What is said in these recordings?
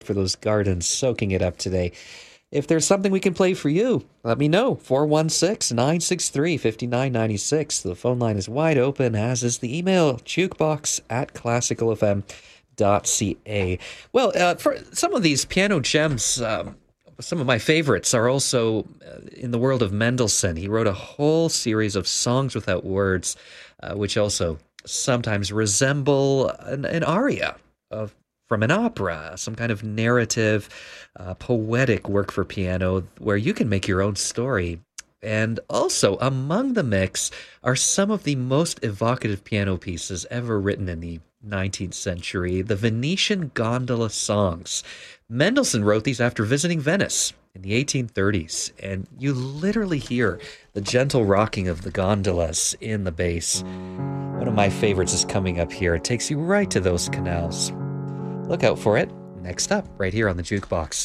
for those gardens, soaking it up today. If there's something we can play for you, let me know. 416-963-5996. The phone line is wide open, as is the email, jukebox@classicalfm.ca. Well, for some of these piano gems, some of my favorites are also in the world of Mendelssohn. He wrote a whole series of songs without words, which also sometimes resemble an aria from an opera, some kind of narrative, poetic work for piano where you can make your own story. And also, among the mix are some of the most evocative piano pieces ever written in the 19th century, the Venetian Gondola Songs. Mendelssohn wrote these after visiting Venice in the 1830s, and you literally hear the gentle rocking of the gondolas in the bass. One of my favorites is coming up here. It takes you right to those canals. Look out for it. Next up, right here on the Jukebox.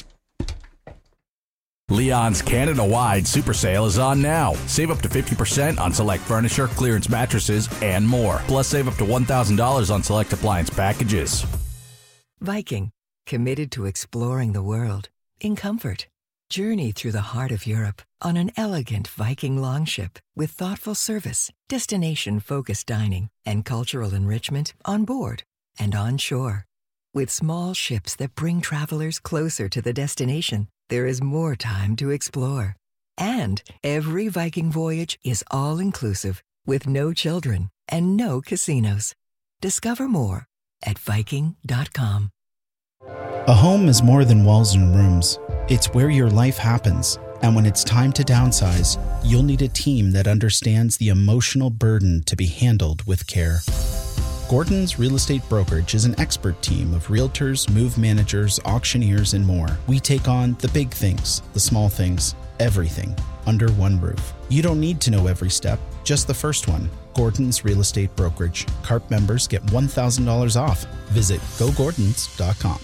Leon's Canada-wide super sale is on now. Save up to 50% on select furniture, clearance mattresses, and more. Plus, save up to $1,000 on select appliance packages. Viking, committed to exploring the world in comfort. Journey through the heart of Europe on an elegant Viking longship with thoughtful service, destination-focused dining, and cultural enrichment on board and on shore. With small ships that bring travelers closer to the destination, there is more time to explore. And every Viking voyage is all-inclusive with no children and no casinos. Discover more at Viking.com. A home is more than walls and rooms. It's where your life happens. And when it's time to downsize, you'll need a team that understands the emotional burden to be handled with care. Gordon's Real Estate Brokerage is an expert team of realtors, move managers, auctioneers, and more. We take on the big things, the small things, everything under one roof. You don't need to know every step, just the first one. Gordon's Real Estate Brokerage. CARP members get $1,000 off. Visit gogordons.com.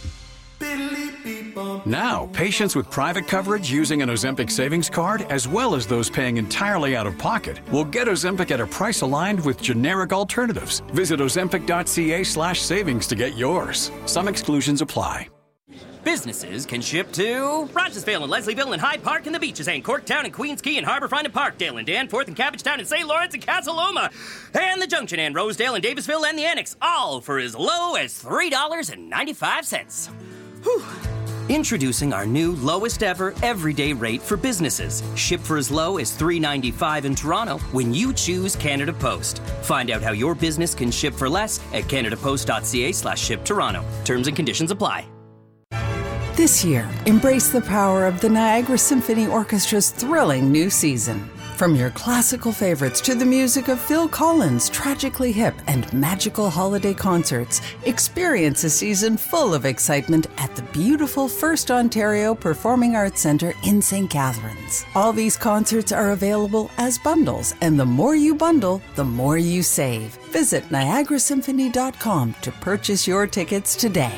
Now, patients with private coverage using an Ozempic savings card, as well as those paying entirely out of pocket, will get Ozempic at a price aligned with generic alternatives. Visit ozempic.ca/savings to get yours. Some exclusions apply. Businesses can ship to Rogersville and Leslieville and Hyde Park and the Beaches and Corktown and Queens Quay and Harborfront and Parkdale and Danforth and Cabbagetown and St. Lawrence and Casaloma and the Junction and Rosedale and Davisville and the Annex, all for as low as $3.95. Whew. Introducing our new lowest ever everyday rate for businesses. Ship for as low as $3.95 in Toronto when you choose Canada Post. Find out how your business can ship for less at canadapost.ca/ship Toronto. Terms and conditions apply. This year, embrace the power of the Niagara Symphony Orchestra's thrilling new season. From your classical favorites to the music of Phil Collins' tragically hip and magical holiday concerts, experience a season full of excitement at the beautiful First Ontario Performing Arts Centre in St. Catharines. All these concerts are available as bundles, and the more you bundle, the more you save. Visit niagarasymphony.com to purchase your tickets today.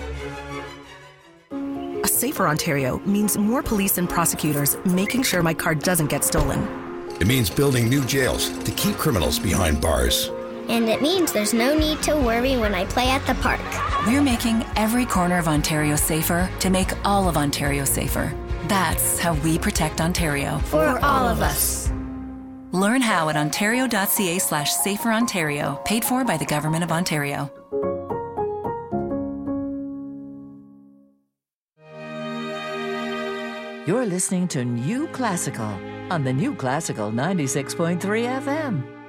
A safer Ontario means more police and prosecutors making sure my car doesn't get stolen. It means building new jails to keep criminals behind bars. And it means there's no need to worry when I play at the park. We're making every corner of Ontario safer to make all of Ontario safer. That's how we protect Ontario. For all of us. Learn how at ontario.ca/saferontario, paid for by the Government of Ontario. You're listening to New Classical on the New Classical 96.3 FM.